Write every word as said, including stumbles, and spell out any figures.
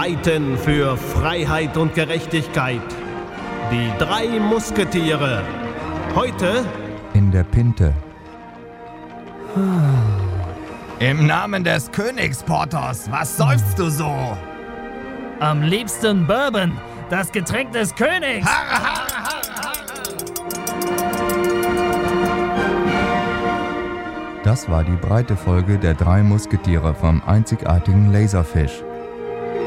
reiten für Freiheit und Gerechtigkeit. Die drei Musketiere. Heute in der Pinte. Im Namen des Königs, Porthos, was seufzt du so? Am liebsten Bourbon, das Getränk des Königs. Harre, harre, harre, harre. Das war die breite Folge der drei Musketiere vom einzigartigen Laserfish.